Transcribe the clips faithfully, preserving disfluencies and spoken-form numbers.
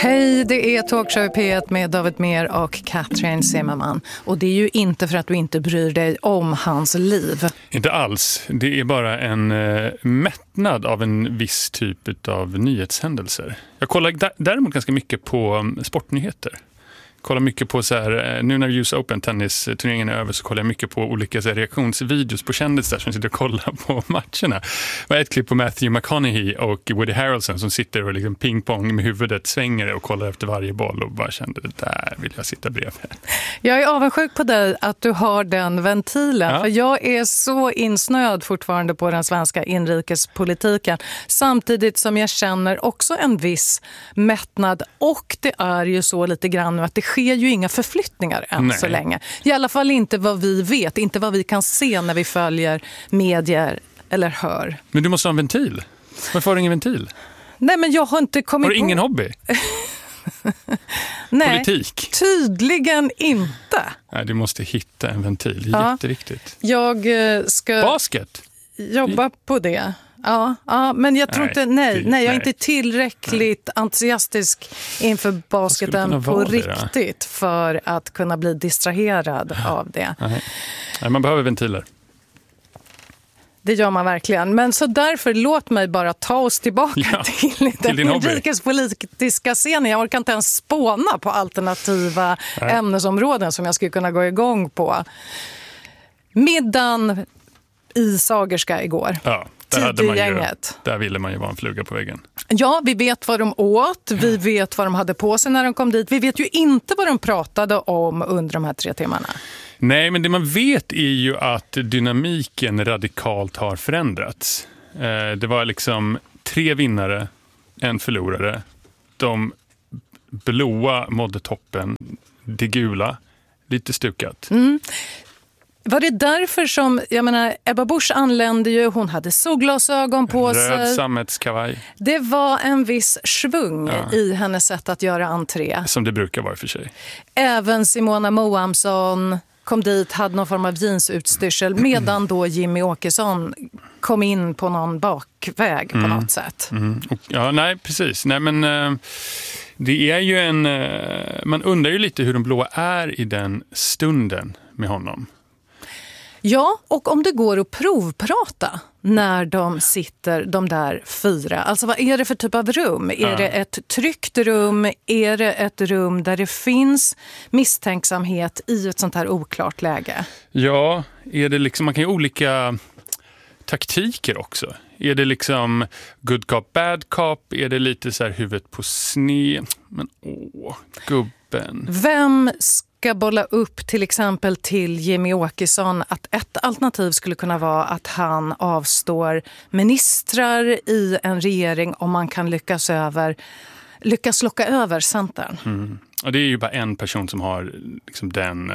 Hej, det är Talkshow P ett med David Mer och Katrin Zimmerman. Och det är ju inte för att du inte bryr dig om hans liv. Inte alls. Det är bara en eh, mättnad av en viss typ av nyhetshändelser. Jag kollar d- däremot ganska mycket på um, sportnyheter. Kollar mycket på så här, nu när U S Open tennisturneringen är över så kollar jag mycket på olika så här, reaktionsvideos på kändisar som sitter och kollar på matcherna. Det var ett klipp på Matthew McConaughey och Woody Harrelson som sitter och liksom pingpong med huvudet svänger och kollar efter varje boll och bara kände, det där vill jag sitta bredvid. Jag är avundsjuk på dig att du har den ventilen. Ja. För jag är så insnöad fortfarande på den svenska inrikespolitiken. Samtidigt som jag känner också en viss mättnad. Och det är ju så lite grann nu att det sker ju inga förflyttningar än Nej. så länge. I alla fall inte vad vi vet, inte vad vi kan se när vi följer medier eller hör. Men du måste ha en ventil. Varför har du ingen ventil? Nej, men jag har inte kommit Har du på... ingen hobby? Nej, politik? Tydligen inte. Nej, du måste hitta en ventil. Det är ja. jätteviktigt. Jag ska... Basket? Jobba på det. Ja, ja, men jag tror nej, inte, nej, nej, jag är nej. inte tillräckligt nej. entusiastisk inför basketen på riktigt det, för att kunna bli distraherad av det. Nej. Nej, man behöver ventiler. Det gör man verkligen. Men så därför låt mig bara ta oss tillbaka ja, till, till den inrikespolitiska scenen. Jag orkar inte ens spåna på alternativa nej. ämnesområden som jag skulle kunna gå igång på. Middagen i Sagerska igår. Ja. Där, hade man ju, där ville man ju vara en fluga på väggen. Ja, vi vet vad de åt. Vi vet vad de hade på sig när de kom dit. Vi vet ju inte vad de pratade om under de här tre timmarna. Nej, men det man vet är ju att dynamiken radikalt har förändrats. Det var liksom tre vinnare, en förlorare. De blåa mådde toppen, det gula, lite stukat. Mm. Var det därför som, jag menar, Ebba Busch anlände ju, hon hade solglasögon på Röd sig. Röd sammetskavaj. Det var en viss svung ja. i hennes sätt att göra entré. Som det brukar vara för sig. Även Simona Moamsson kom dit, hade någon form av jeansutstyrsel, medan då Jimmy Åkesson kom in på någon bakväg på mm. något sätt. Mm. Ja, nej, precis. Nej, men... Uh... Det är ju en... Uh... Man undrar ju lite hur de blåa är i den stunden med honom. Ja, och om det går att provprata när de sitter, de där fyra. Alltså vad är det för typ av rum? Är ja. det ett tryggt rum? Är det ett rum där det finns misstänksamhet i ett sånt här oklart läge? Ja, är det liksom, man kan ju olika taktiker också. Är det liksom good cop, bad cop? Är det lite så här huvudet på sned? Men åh, gubben. Vem ska bolla upp till exempel till Jimmy Åkesson att ett alternativ skulle kunna vara att han avstår ministrar i en regering om man kan lyckas över lyckas locka över Centern. Mm. Och det är ju bara en person som har liksom den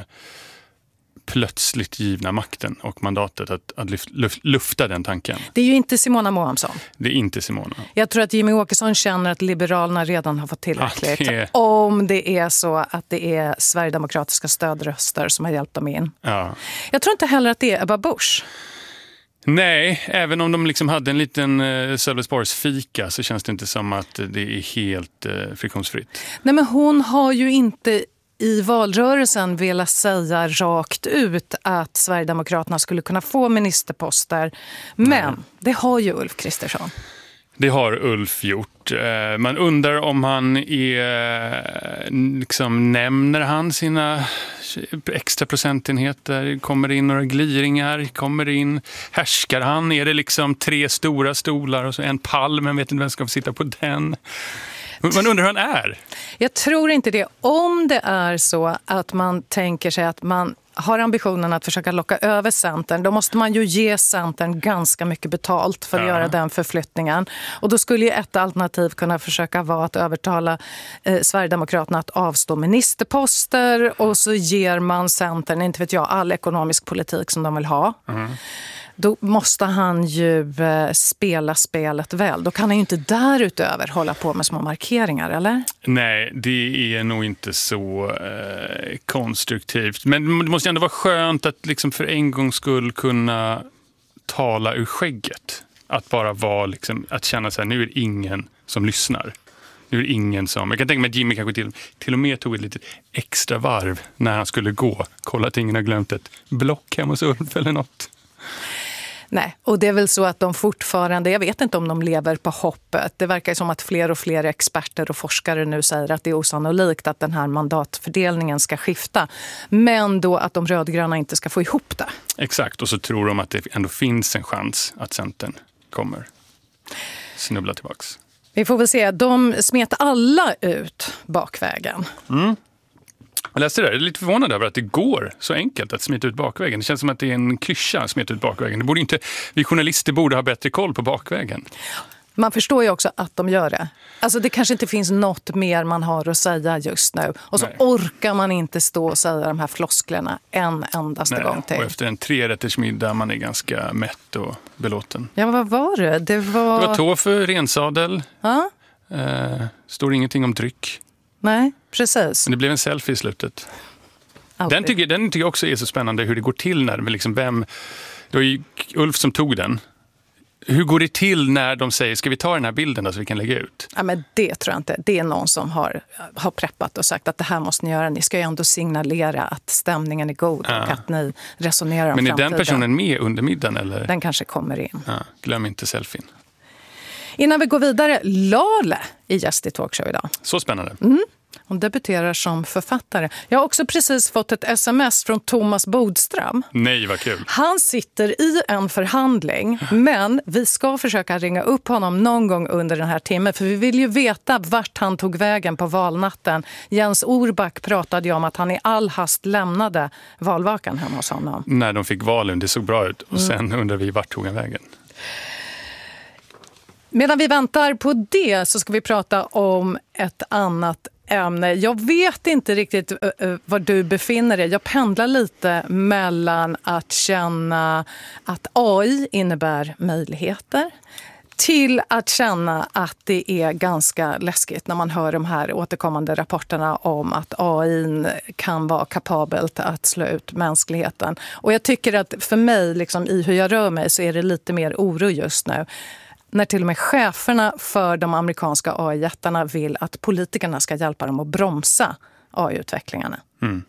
plötsligt givna makten och mandatet att, att lyft, luft, lufta den tanken. Det är ju inte Simona Moamsson. Det är inte Simona. Jag tror att Jimmy Åkesson känner att Liberalerna redan har fått tillräckligt. Ja, det är... Om det är så att det är sverigedemokratiska stödröster som har hjälpt dem in. Ja. Jag tror inte heller att det är Ebba Busch. Nej, även om de liksom hade en liten uh, Sölvesborgs fika så känns det inte som att det är helt uh, friktionsfritt. Nej, men hon har ju inte i valrörelsen velat säga rakt ut att Sverigedemokraterna skulle kunna få ministerposter. Men Nej. det har ju Ulf Kristersson. Det har Ulf gjort. Man undrar om han är, liksom, nämner han sina extra procentenheter, kommer in några gliringar, kommer in, härskar han, är det liksom tre stora stolar och så en palm, men vet inte vem ska få sitta på den. Man undrar hur han är. Jag tror inte det. Om det är så att man tänker sig att man har ambitionen att försöka locka över Centern, då måste man ju ge Centern ganska mycket betalt för att ja. göra den förflyttningen. Och då skulle ju ett alternativ kunna försöka vara att övertala eh, Sverigedemokraterna att avstå ministerposter och så ger man Centern, inte vet jag, all ekonomisk politik som de vill ha. Mm. Då måste han ju eh, spela spelet väl. Då kan han ju inte därutöver hålla på med små markeringar, eller? Nej, det är nog inte så eh, konstruktivt. Men det måste ändå vara skönt att liksom för en gångs skull kunna tala ur skägget. Att bara vara liksom, att känna sig nu är det ingen som lyssnar. Nu är det ingen som... Jag kan tänka mig att Jimmy kanske till, till och med tog ett litet extra varv när han skulle gå. Kolla att ingen har glömt ett block hemma hos Ulf eller något. Nej, och det är väl så att de fortfarande, jag vet inte om de lever på hoppet. Det verkar som att fler och fler experter och forskare nu säger att det är osannolikt att den här mandatfördelningen ska skifta. Men då att de rödgröna inte ska få ihop det. Exakt, och så tror de att det ändå finns en chans att Centern kommer snubbla tillbaks. Vi får väl se, de smet alla ut bakvägen. Mm. Jag läste det där, jag är lite förvånad över att det går så enkelt att smita ut bakvägen. Det känns som att det är en klyscha att smita ut bakvägen. Det borde inte, vi journalister borde ha bättre koll på bakvägen. Man förstår ju också att de gör det. Alltså det kanske inte finns något mer man har att säga just nu. Och så Nej. orkar man inte stå och säga de här flosklerna en endaste Nej, gång till. Och efter en trerättersmiddag man är ganska mätt och belåten. Ja, vad var det? Det var, det var tofu, rensadel. Ja? Eh, står ingenting om dryck. Nej, precis. Men det blev en selfie i slutet. Den tycker, den tycker jag också är så spännande hur det går till när liksom vem... Det var ju Ulf som tog den. Hur går det till när de säger, ska vi ta den här bilden då så vi kan lägga ut? Ja, men det tror jag inte. Det är någon som har, har preppat och sagt att det här måste ni göra. Ni ska ju ändå signalera att stämningen är god ja. och att ni resonerar om Men är framtiden. Den personen med under middagen? Eller? Den kanske kommer in. Ja, glöm inte selfien. Innan vi går vidare, Lale i gäst i Talkshow idag. Så spännande. Mm. Hon debuterar som författare. Jag har också precis fått ett sms från Thomas Bodström. Nej, vad kul. Han sitter i en förhandling, men vi ska försöka ringa upp honom någon gång under den här timmen. För vi vill ju veta vart han tog vägen på valnatten. Jens Orback pratade ju om att han i all hast lämnade valvakan hemma hos honom. När de fick valen, det såg bra ut. Och sen mm. undrar vi vart tog han vägen. Medan vi väntar på det så ska vi prata om ett annat ämne. Jag vet inte riktigt uh, var du befinner dig. Jag pendlar lite mellan att känna att A I innebär möjligheter till att känna att det är ganska läskigt när man hör de här återkommande rapporterna om att A I kan vara kapabelt att slå ut mänskligheten. Och jag tycker att för mig, liksom, i hur jag rör mig, så är det lite mer oro just nu. När till och med cheferna för de amerikanska A I-jättarna vill att politikerna ska hjälpa dem att bromsa A I-utvecklingarna. Mm.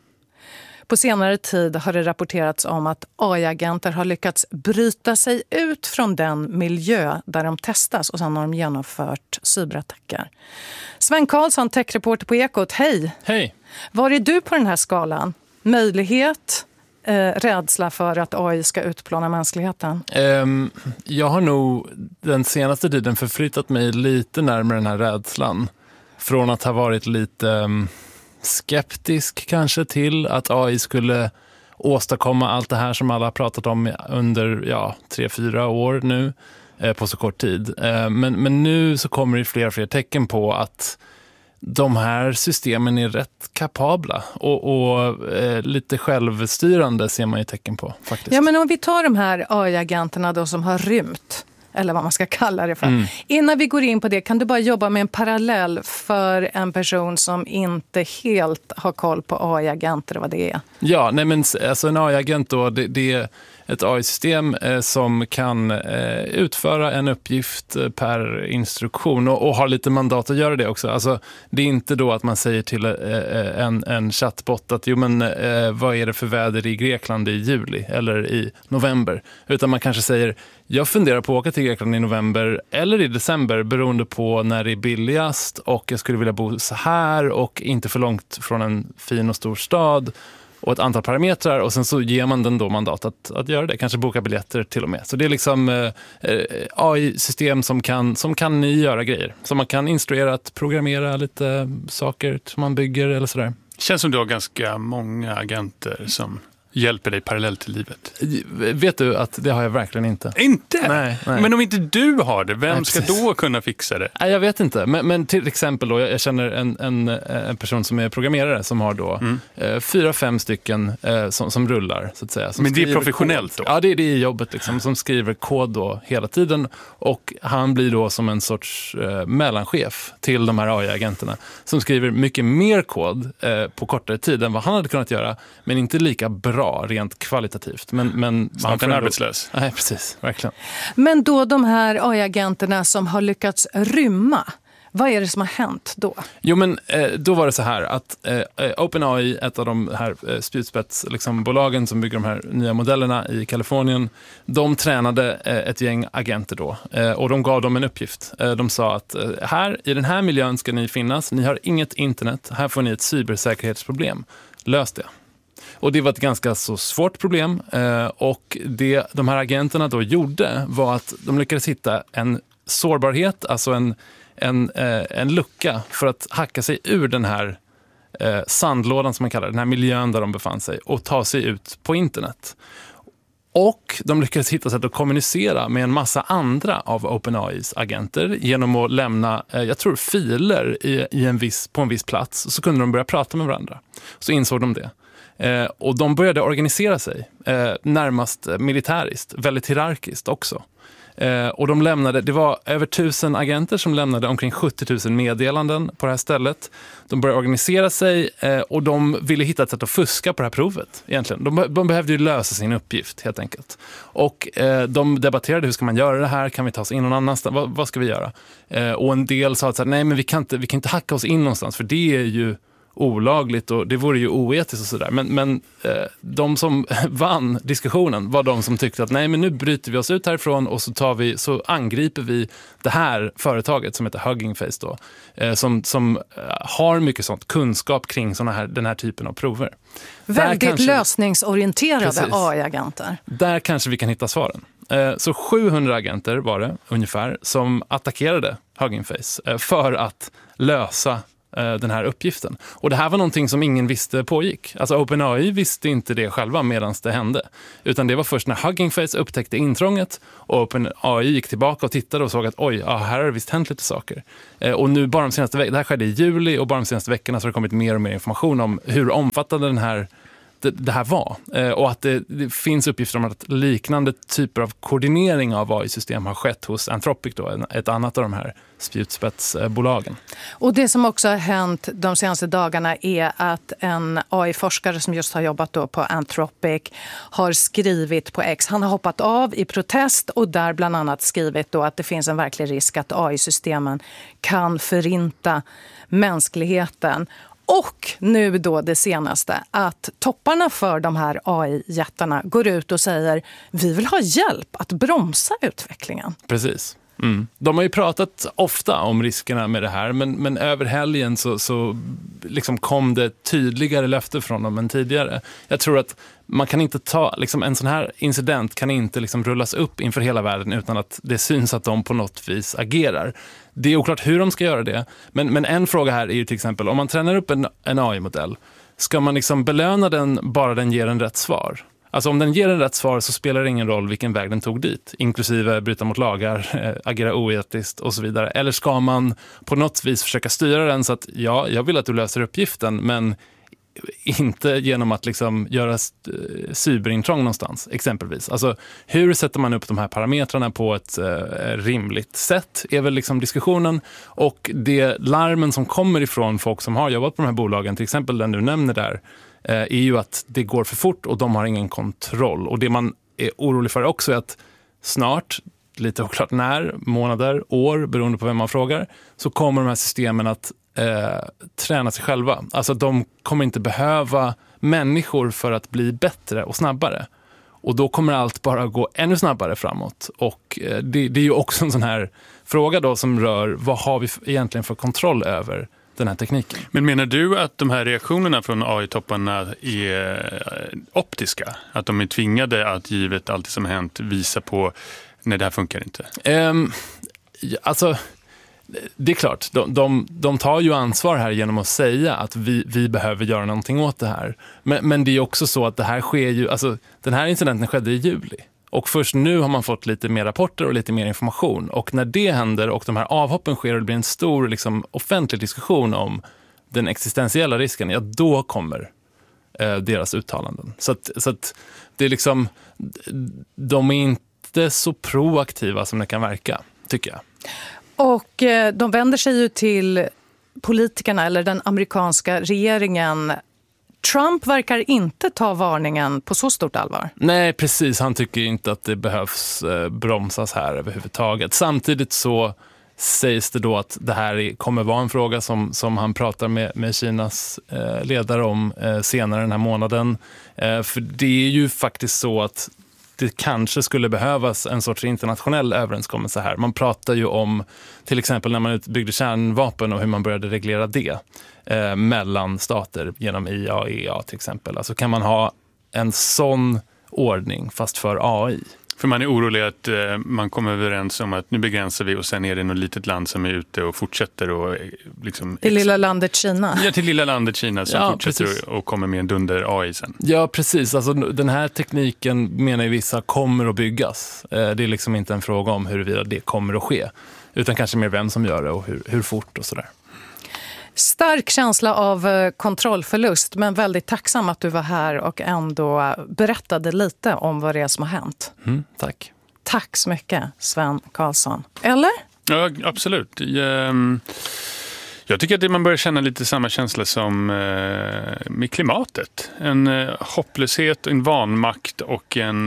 På senare tid har det rapporterats om att A I-agenter har lyckats bryta sig ut från den miljö där de testas och sedan har de genomfört cyberattacker. Sven Karlsson, techreporter på Ekot, hej! Hej! Var är du på den här skalan? Möjlighet... Eh, rädsla för att A I ska utplåna mänskligheten? Um, jag har nog den senaste tiden förflyttat mig lite närmare den här rädslan. Från att ha varit lite um, skeptisk kanske till att A I skulle åstadkomma allt det här som alla har pratat om under ja, tre, fyra år nu eh, på så kort tid. Eh, men, men nu så kommer det fler och fler tecken på att de här systemen är rätt kapabla och, och eh, lite självstyrande ser man ju tecken på faktiskt. Ja, men om vi tar de här A I-agenterna då som har rymt, eller vad man ska kalla det för. Mm. Innan vi går in på det, kan du bara jobba med en parallell för en person som inte helt har koll på A I-agenter och vad det är? Ja, nej men alltså en A I-agent då, det, det är ett A I-system eh, som kan eh, utföra en uppgift eh, per instruktion och, och har lite mandat att göra det också. Alltså, det är inte då att man säger till eh, en, en chattbot att jo, men, eh, vad är det för väder i Grekland i juli eller i november? Utan man kanske säger, jag funderar på att åka till Grekland i november eller i december beroende på när det är billigast och jag skulle vilja bo så här och inte för långt från en fin och stor stad. Och ett antal parametrar och sen så ger man den då mandat att, att göra det. Kanske boka biljetter till och med. Så det är liksom eh, A I-system som kan, som kan ni göra grejer. Så man kan instruera att programmera lite saker som man bygger eller sådär. Känns som du har ganska många agenter som hjälper dig parallellt i livet. Vet du att det har jag verkligen inte. Inte? Nej, nej. Men om inte du har det, vem nej, ska då kunna fixa det? Nej, jag vet inte. Men, men till exempel då, jag känner en, en, en person som är programmerare som har då mm. eh, fyra, fem stycken eh, som, som rullar så att säga. Som men det är professionellt kod. då? Ja, det är det i jobbet liksom, som skriver kod då hela tiden och han blir då som en sorts eh, mellanchef till de här A I-agenterna som skriver mycket mer kod eh, på kortare tid än vad han hade kunnat göra, men inte lika bra rent kvalitativt. Men, men man kan arbetslös. Nej, precis. Verkligen. Men då de här A I-agenterna som har lyckats rymma, Vad är det som har hänt då? Jo, men eh, då var det så här att eh, OpenAI, ett av de här eh, spjutspetsbolagen liksom, bolagen som bygger de här nya modellerna i Kalifornien, de tränade eh, ett gäng agenter då eh, och de gav dem en uppgift. Eh, de sa att eh, här i den här miljön ska ni finnas, ni har inget internet, här får ni ett cybersäkerhetsproblem. Lös det. Och det var ett ganska så svårt problem eh, och det de här agenterna då gjorde var att de lyckades hitta en sårbarhet, alltså en, en, eh, en lucka för att hacka sig ur den här eh, sandlådan som man kallar det, den här miljön där de befann sig och ta sig ut på internet. Och de lyckades hitta sätt att kommunicera med en massa andra av OpenAIs agenter genom att lämna, eh, jag tror, filer i, i en viss, på en viss plats. Så kunde de börja prata med varandra. Så insåg de det. Eh, och de började organisera sig, eh, närmast militäriskt, väldigt hierarkiskt också. Eh, och de lämnade, det var över tusen agenter som lämnade omkring sjuttio tusen meddelanden på det här stället. De började organisera sig eh, och de ville hitta ett sätt att fuska på det här provet egentligen. De, de behövde ju lösa sin uppgift helt enkelt. Och eh, de debatterade, hur ska man göra det här? Kan vi ta oss in någon annanstans? Vad, vad ska vi göra? Eh, och en del sa att så här, nej men vi kan, inte, vi kan inte hacka oss in någonstans, för det är ju olagligt och det vore ju oetiskt och sådär. Men, men eh, de som vann diskussionen var de som tyckte att nej, men nu bryter vi oss ut härifrån och så, tar vi, så angriper vi det här företaget som heter Hugging Face då, eh, som, som har mycket sånt kunskap kring såna här, den här typen av prover. Väldigt kanske, lösningsorienterade precis, A I-agenter. Där kanske vi kan hitta svaren. Eh, så sjuhundra agenter var det ungefär som attackerade Hugging Face eh, för att lösa den här uppgiften. Och det här var någonting som ingen visste pågick. Alltså OpenAI visste inte det själva medan det hände. Utan det var först när Hugging Face upptäckte intrånget och OpenAI gick tillbaka och tittade och såg att oj, ja, här har det visst hänt lite saker. Eh, och nu bara de senaste veckorna, det här skedde i juli och bara de senaste veckorna så har det kommit mer och mer information om hur omfattande den här Det, det här var. Eh, och att det, det finns uppgifter om att liknande typer av koordinering av A I-system har skett hos Anthropic, då, en, ett annat av de här spjutspetsbolagen. Och det som också har hänt de senaste dagarna är att en A I-forskare som just har jobbat då på Anthropic har skrivit på X. Han har hoppat av i protest och där bland annat skrivit då att det finns en verklig risk att A I-systemen kan förinta mänskligheten. Och nu då det senaste, att topparna för de här A I-jättarna går ut och säger vi vill ha hjälp att bromsa utvecklingen. Precis. Mm. De har ju pratat ofta om riskerna med det här, men, men över helgen så, så liksom kom det tydligare löfte från dem än tidigare. Jag tror att man kan inte ta, liksom en sån här incident kan inte liksom rullas upp inför hela världen utan att det syns att de på något vis agerar. Det är oklart hur de ska göra det, men, men en fråga här är ju till exempel, om man tränar upp en, en A I-modell, ska man liksom belöna den bara den ger en rätt svar? Alltså om den ger en rätt svar så spelar det ingen roll vilken väg den tog dit, inklusive bryta mot lagar, äh, agera oetiskt och så vidare. Eller ska man på något vis försöka styra den så att ja, jag vill att du löser uppgiften, men inte genom att liksom göra cyberintrång någonstans, exempelvis. Alltså hur sätter man upp de här parametrarna på ett eh, rimligt sätt är väl liksom diskussionen, och det larmen som kommer ifrån folk som har jobbat på de här bolagen, till exempel den du nämner där, eh, är ju att det går för fort och de har ingen kontroll. Och det man är orolig för också är att snart, lite oklart när, månader, år, beroende på vem man frågar, så kommer de här systemen att Eh, träna sig själva. Alltså de kommer inte behöva människor för att bli bättre och snabbare. Och då kommer allt bara gå ännu snabbare framåt. Och eh, det, det är ju också en sån här fråga då som rör vad har vi egentligen för kontroll över den här tekniken. Men menar du att de här reaktionerna från A I-topparna är optiska? Att de är tvingade att, givet allt som hänt, visa på nej, det här funkar inte? Eh, alltså det är klart, de, de, de tar ju ansvar här genom att säga att vi, vi behöver göra någonting åt det här. Men, men det är också så att det här sker ju, alltså den här incidenten skedde i juli. Och först nu har man fått lite mer rapporter och lite mer information. Och när det händer och de här avhoppen sker och det blir en stor liksom, offentlig diskussion om den existentiella risken, ja då kommer eh, deras uttalanden. Så att, så att det är liksom, de är inte så proaktiva som det kan verka, tycker jag. Och eh, de vänder sig ju till politikerna eller den amerikanska regeringen. Trump verkar inte ta varningen på så stort allvar. Nej, precis. Han tycker inte att det behövs eh, bromsas här överhuvudtaget. Samtidigt så sägs det då att det här kommer vara en fråga som, som han pratar med, med Kinas eh, ledare om eh, senare den här månaden. Eh, för det är ju faktiskt så att det kanske skulle behövas en sorts internationell överenskommelse här. Man pratar ju om till exempel när man utbyggde kärnvapen och hur man började reglera det eh, mellan stater genom I A E A till exempel. Alltså kan man ha en sån ordning fast för A I? För man är orolig att eh, man kommer överens om att nu begränsar vi och sen är det något litet land som är ute och fortsätter och eh, liksom... Det lilla landet Kina. Ja, till lilla landet Kina som ja, fortsätter precis. och, och kommer med en dunder A I sen. Ja, precis. Alltså, den här tekniken menar ju vissa kommer att byggas. Eh, det är liksom inte en fråga om huruvida det kommer att ske. Utan kanske mer vem som gör det och hur, hur fort och sådär. Stark känsla av kontrollförlust, men väldigt tacksam att du var här och ändå berättade lite om vad det är som har hänt. Mm, tack. Tack så mycket, Sven Karlsson. Eller? Ja, absolut. Jag, jag tycker att man börjar känna lite samma känsla som med klimatet. En hopplöshet, en vanmakt och en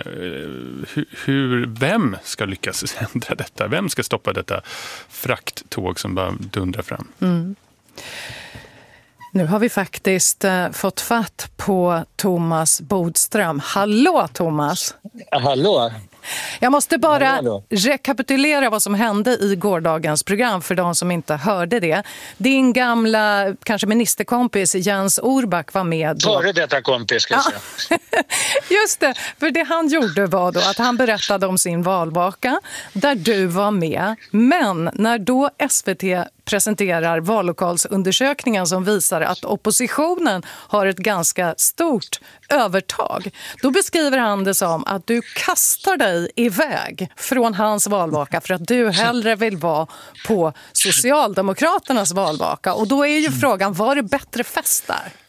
hur, vem ska lyckas ändra detta? Vem ska stoppa detta frakttåg som bara dundrar fram? Mm. Nu har vi faktiskt eh, fått fatt på Thomas Bodström. Hallå Thomas! Hallå! Jag måste bara hallå, hallå. rekapitulera vad som hände i gårdagens program för de som inte hörde det. Din gamla, kanske ministerkompis Jens Orback var med då. Före detta kompis ska jag säga. Just det, för det han gjorde var då att han berättade om sin valvaka där du var med. Men när då S V T presenterar vallokalsundersökningen som visar att oppositionen har ett ganska stort övertag. Då beskriver han det som att du kastar dig iväg från hans valvaka för att du hellre vill vara på Socialdemokraternas valvaka. Och då är ju frågan, var det bättre fest där?